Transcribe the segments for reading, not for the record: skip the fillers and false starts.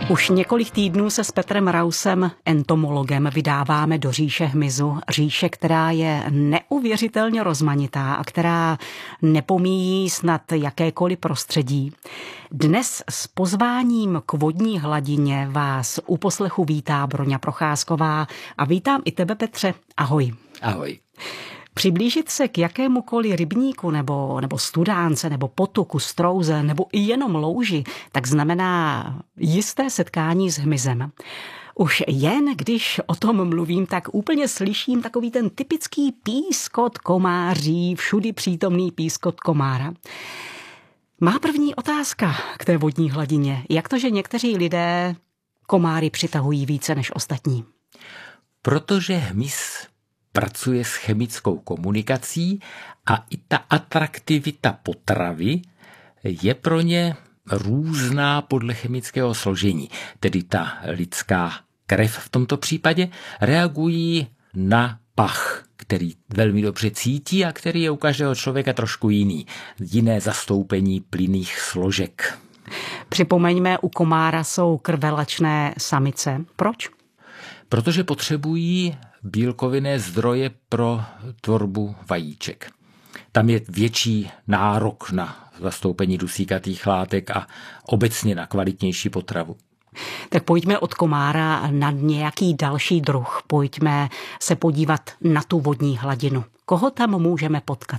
Už několik týdnů se s Petrem Rausem, entomologem, vydáváme do říše hmyzu. Říše, která je neuvěřitelně rozmanitá a která nepomíjí snad jakékoliv prostředí. Dnes s pozváním k vodní hladině vás u poslechu vítá Broňa Procházková a vítám i tebe, Petře. Ahoj. Ahoj. Přiblížit se k jakémukoliv rybníku nebo studánce nebo potoku, strouze nebo i jenom louži, tak znamená jisté setkání s hmyzem. Už jen když o tom mluvím, tak úplně slyším takový ten typický pískot komáří, všudy přítomný pískot komára. Má první otázka k té vodní hladině. Jak to, že někteří lidé komáry přitahují více než ostatní? Protože hmyz pracuje s chemickou komunikací a i ta atraktivita potravy je pro ně různá podle chemického složení. Tedy ta lidská krev v tomto případě reagují na pach, který velmi dobře cítí a který je u každého člověka trošku jiný. Jiné zastoupení plynných složek. Připomeňme, u komára jsou krvelačné samice. Proč? Protože potřebují bílkovinné zdroje pro tvorbu vajíček. Tam je větší nárok na zastoupení dusíkatých látek a obecně na kvalitnější potravu. Tak pojďme od komára na nějaký další druh. Pojďme se podívat na tu vodní hladinu. Koho tam můžeme potkat?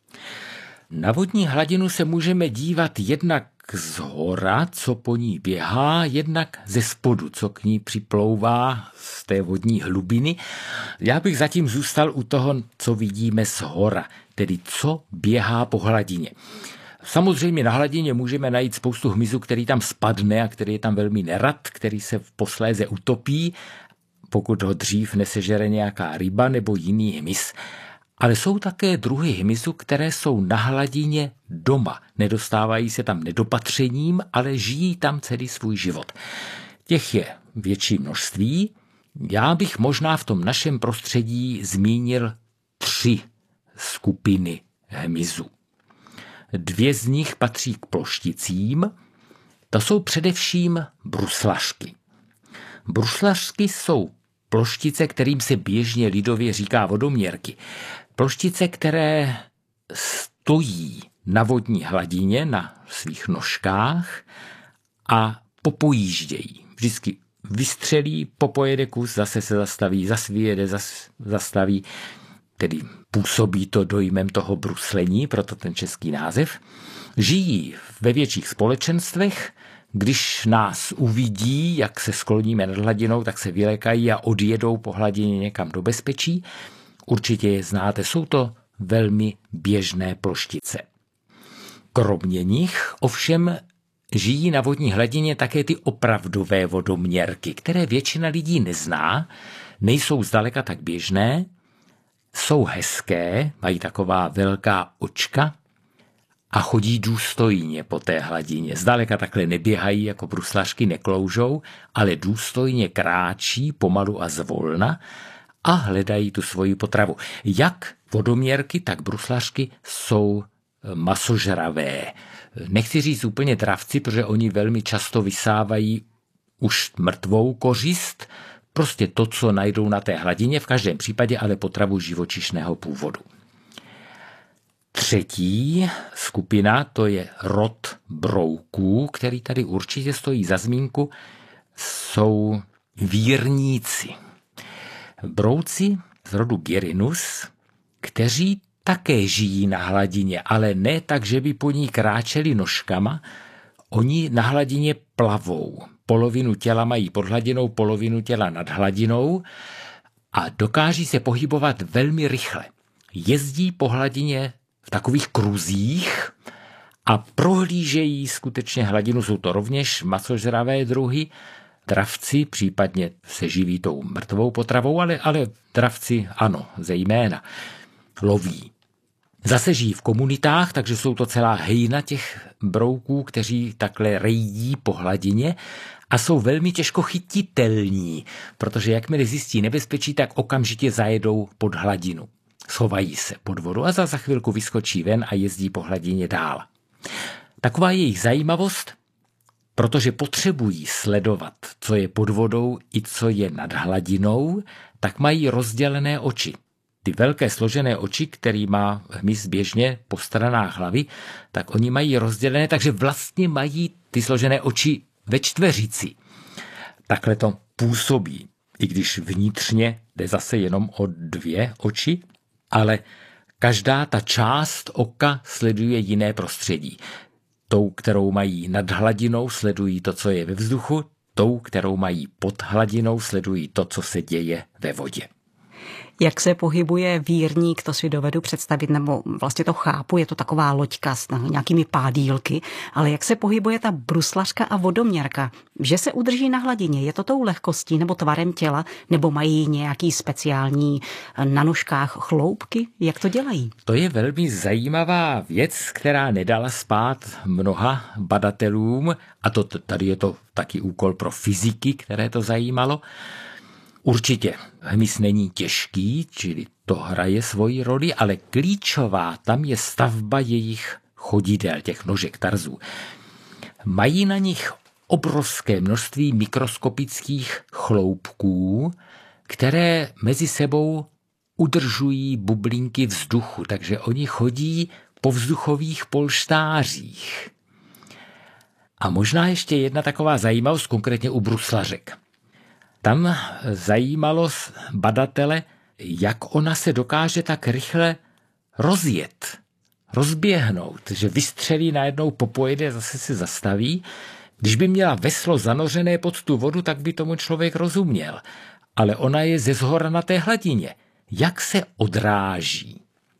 Na vodní hladinu se můžeme dívat jednak z hora, co po ní běhá, jednak ze spodu, co k ní připlouvá z té vodní hlubiny. Já bych zatím zůstal u toho, co vidíme z hora, tedy co běhá po hladině. Samozřejmě na hladině můžeme najít spoustu hmyzu, který tam spadne a který je tam velmi nerad, který se posléze utopí, pokud ho dřív nesežere nějaká ryba nebo jiný hmyz. Ale jsou také druhy hmyzu, které jsou na hladině doma. Nedostávají se tam nedopatřením, ale žijí tam celý svůj život. Těch je větší množství. Já bych možná v tom našem prostředí zmínil 3 skupiny hmyzu. 2 z nich patří k plošticím. To jsou především bruslařky. Bruslařky jsou ploštice, kterým se běžně lidově říká vodoměrky. Ploštice, které stojí na vodní hladině, na svých nožkách a popojíždějí. Vždycky vystřelí, popojede kus, zase se zastaví, zase vyjede, zase zastaví. Tedy působí to dojmem toho bruslení, proto ten český název. Žijí ve větších společenstvech. Když nás uvidí, jak se skloníme nad hladinou, tak se vylekají a odjedou po hladině někam do bezpečí. Určitě je znáte, jsou to velmi běžné ploštice. Kromě nich ovšem žijí na vodní hladině také ty opravdové vodoměrky, které většina lidí nezná, nejsou zdaleka tak běžné, jsou hezké, mají taková velká očka a chodí důstojně po té hladině. Zdaleka takhle neběhají jako bruslařky, nekloužou, ale důstojně kráčí pomalu a zvolna a hledají tu svoji potravu. Jak vodoměrky, tak bruslařky jsou masožravé. Nechci říct úplně dravci, protože oni velmi často vysávají už mrtvou kořist, prostě to, co najdou na té hladině, v každém případě ale potravu živočišného původu. 3. skupina, to je rod brouků, který tady určitě stojí za zmínku, jsou vírníci. Brouci z rodu Gyrhinus, kteří také žijí na hladině, ale ne tak, že by po ní kráčeli nožkama. Oni na hladině plavou. Polovinu těla mají pod hladinou, polovinu těla nad hladinou a dokáží se pohybovat velmi rychle. Jezdí po hladině v takových kruzích a prohlížejí skutečně hladinu. Jsou to rovněž masožravé druhy, dravci, případně se živí tou mrtvou potravou, ale dravci ano, zejména loví. Zase žijí v komunitách, takže jsou to celá hejna těch brouků, kteří takhle rejdí po hladině a jsou velmi těžko chytitelní, protože jakmile zjistí nebezpečí, tak okamžitě zajedou pod hladinu. Schovají se pod vodu a za chvilku vyskočí ven a jezdí po hladině dál. Taková je jejich zajímavost, protože potřebují sledovat, co je pod vodou i co je nad hladinou, tak mají rozdělené oči. Ty velké složené oči, který má hmyz běžně po stranách hlavy, tak oni mají rozdělené, takže vlastně mají ty složené oči ve čtveřici. Takhle to působí, i když vnitřně jde zase jenom o 2 oči, ale každá ta část oka sleduje jiné prostředí. Tou, kterou mají nad hladinou, sledují to, co je ve vzduchu, tou, kterou mají pod hladinou, sledují to, co se děje ve vodě. Jak se pohybuje vírník, to si dovedu představit, nebo vlastně to chápu, je to taková loďka s nějakými pádílky, ale jak se pohybuje ta bruslařka a vodoměrka? Že se udrží na hladině, je to tou lehkostí nebo tvarem těla, nebo mají nějaký speciální na nožkách chloupky? Jak to dělají? To je velmi zajímavá věc, která nedala spát mnoha badatelům, a tady je to taky úkol pro fyziky, které to zajímalo. Určitě hmyz není těžký, čili to hraje svoji roli, ale klíčová tam je stavba jejich chodidel, těch nožek, tarzů. Mají na nich obrovské množství mikroskopických chloupků, které mezi sebou udržují bublinky vzduchu, takže oni chodí po vzduchových polštářích. A možná ještě jedna taková zajímavost, konkrétně u bruslařek. Tam zajímalo badatele, jak ona se dokáže tak rychle rozběhnout, že vystřelí najednou, popojede, zase se zastaví. Když by měla veslo zanořené pod tu vodu, tak by tomu člověk rozuměl. Ale ona je ze zhora na té hladině. Jak se odráží?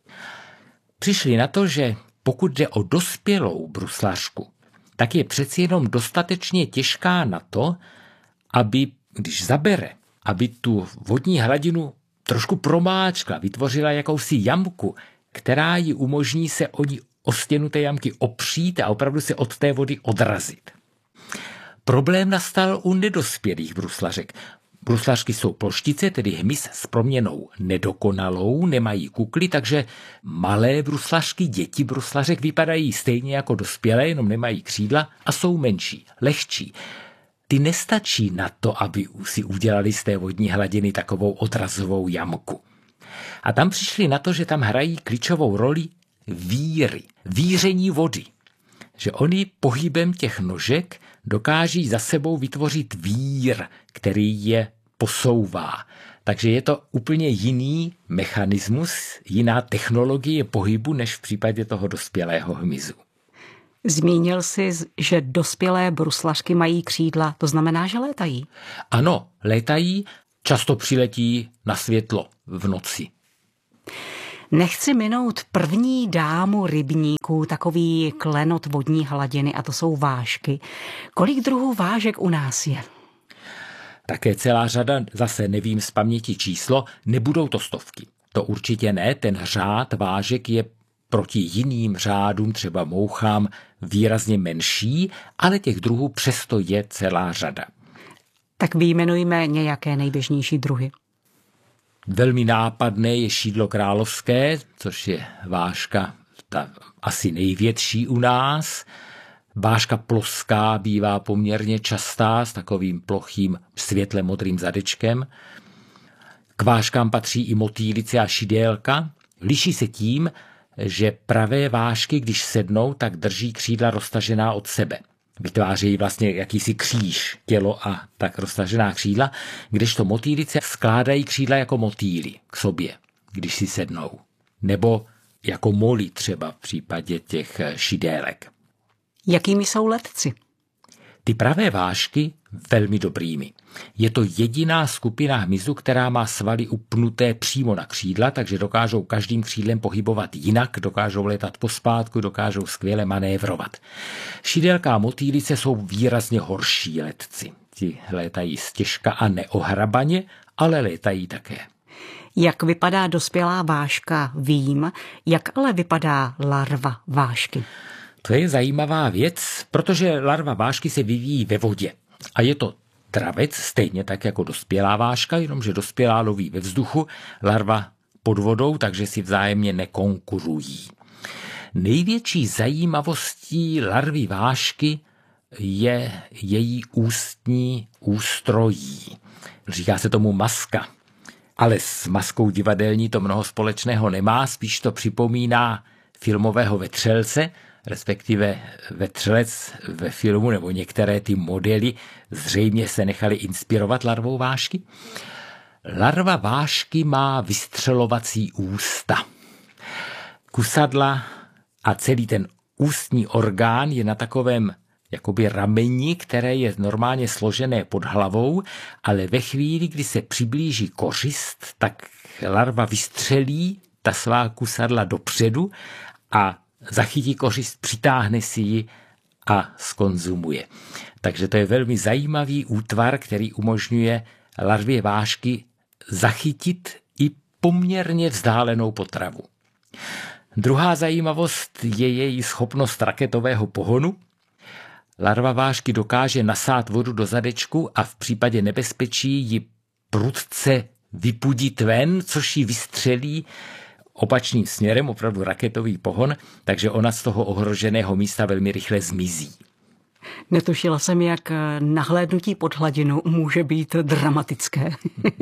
Přišli na to, že pokud jde o dospělou bruslařku, tak je přeci jenom dostatečně těžká na to, aby když zabere, aby tu vodní hladinu trošku promáčkla, vytvořila jakousi jamku, která ji umožní se o stěnu té jamky opřít a opravdu se od té vody odrazit. Problém nastal u nedospělých bruslařek. Bruslařky jsou ploštice, tedy hmyz s proměnou nedokonalou, nemají kukly, takže malé bruslařky, děti bruslařek vypadají stejně jako dospělé, jenom nemají křídla a jsou menší, lehčí. Ty nestačí na to, aby si udělali z té vodní hladiny takovou odrazovou jamku. A tam přišli na to, že tam hrají klíčovou roli víry, víření vody. Že oni pohybem těch nožek dokáží za sebou vytvořit vír, který je posouvá. Takže je to úplně jiný mechanismus, jiná technologie pohybu, než v případě toho dospělého hmyzu. Zmínil jsi, že dospělé bruslařky mají křídla, to znamená, že létají? Ano, létají, často přiletí na světlo v noci. Nechci minout první dámu rybníků, takový klenot vodní hladiny, a to jsou vážky. Kolik druhů vážek u nás je? Také celá řada, zase nevím z paměti číslo, nebudou to stovky. To určitě ne, ten řád vážek je proti jiným řádům, třeba mouchám, výrazně menší, ale těch druhů přesto je celá řada. Tak vyjmenujme nějaké nejběžnější druhy. Velmi nápadné je šídlo královské, což je vážka ta asi největší u nás. Vážka ploská bývá poměrně častá s takovým plochým světle modrým zadečkem. K vážkám patří i motýlice a šidélka. Liší se tím, že pravé vážky, když sednou, tak drží křídla roztažená od sebe. Vytvářejí vlastně jakýsi kříž, tělo a tak roztažená křídla, kdežto motýlice skládají křídla jako motýly k sobě, když si sednou. Nebo jako moly třeba v případě těch šidélek. Jakými jsou letci? Ty pravé vážky velmi dobrými. Je to jediná skupina hmyzu, která má svaly upnuté přímo na křídla, takže dokážou každým křídlem pohybovat jinak, dokážou letat pospátku, dokážou skvěle manévrovat. Šidélka a motýlice jsou výrazně horší letci. Ti létají stěžka a neohrabaně, ale létají také. Jak vypadá dospělá vážka, vím. Jak ale vypadá larva vážky? To je zajímavá věc, protože larva vážky se vyvíjí ve vodě. A je to dravec, stejně tak jako dospělá vážka, jenomže dospělá loví ve vzduchu, larva pod vodou, takže si vzájemně nekonkurují. Největší zajímavostí larvy vážky je její ústní ústrojí. Říká se tomu maska. Ale s maskou divadelní to mnoho společného nemá, spíš to připomíná filmového vetřelce, respektive vetřelec ve filmu, nebo některé ty modely zřejmě se nechaly inspirovat larvou vášky. Larva vášky má vystřelovací ústa. Kusadla a celý ten ústní orgán je na takovém jakoby rameni, které je normálně složené pod hlavou, ale ve chvíli, kdy se přiblíží kořist, tak larva vystřelí ta svá kusadla dopředu a zachytí kořist, přitáhne si ji a skonzumuje. Takže to je velmi zajímavý útvar, který umožňuje larvě vášky zachytit i poměrně vzdálenou potravu. Druhá zajímavost je její schopnost raketového pohonu. Larva vášky dokáže nasát vodu do zadečku a v případě nebezpečí ji prudce vypudit ven, což ji vystřelí opačným směrem, opravdu raketový pohon, takže ona z toho ohroženého místa velmi rychle zmizí. Netušila jsem, jak nahlédnutí pod hladinu může být dramatické.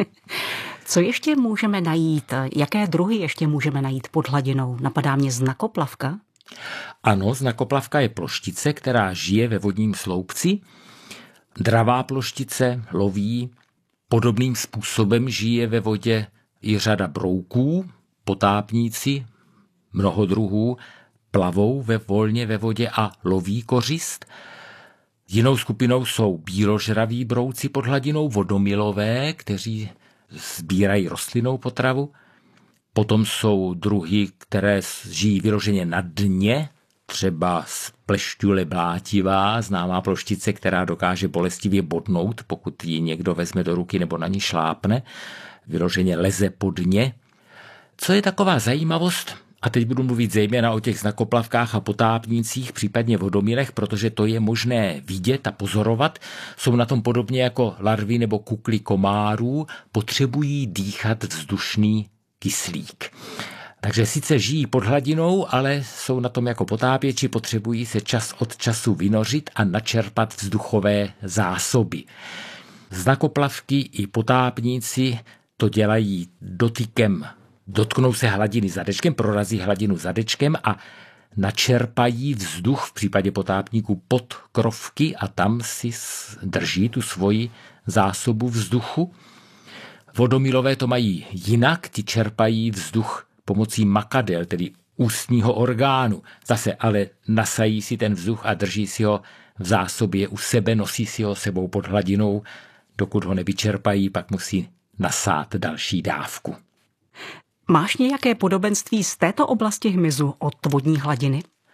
Co ještě můžeme najít? Jaké druhy ještě můžeme najít pod hladinou? Napadá mě znakoplavka? Ano, znakoplavka je ploštice, která žije ve vodním sloupci. Dravá ploštice loví. Podobným způsobem žije ve vodě i řada brouků. Potápníci, mnoho druhů, plavou volně ve vodě a loví kořist. Jinou skupinou jsou bíložraví brouci pod hladinou, vodomilové, kteří sbírají rostlinnou potravu. Potom jsou druhy, které žijí vyloženě na dně, třeba splešťule blátivá, známá ploštice, která dokáže bolestivě bodnout, pokud ji někdo vezme do ruky nebo na ní šlápne, vyloženě leze po dně. Co je taková zajímavost, a teď budu mluvit zejména o těch znakoplavkách a potápnících, případně vodomilech, protože to je možné vidět a pozorovat, jsou na tom podobně jako larvy nebo kukly komárů, potřebují dýchat vzdušný kyslík. Takže sice žijí pod hladinou, ale jsou na tom jako potápěči, potřebují se čas od času vynořit a načerpat vzduchové zásoby. Znakoplavky i potápníci to dělají dotykem. Dotknou se hladiny zadečkem, prorazí hladinu zadečkem a načerpají vzduch v případě potápníků pod krovky a tam si drží tu svoji zásobu vzduchu. Vodomilové to mají jinak, ti čerpají vzduch pomocí makadel, tedy ústního orgánu. Zase ale nasají si ten vzduch a drží si ho v zásobě u sebe, nosí si ho sebou pod hladinou. Dokud ho nevyčerpají, pak musí nasát další dávku. Máš nějaké podobenství z této oblasti hmyzu od vodní hladiny?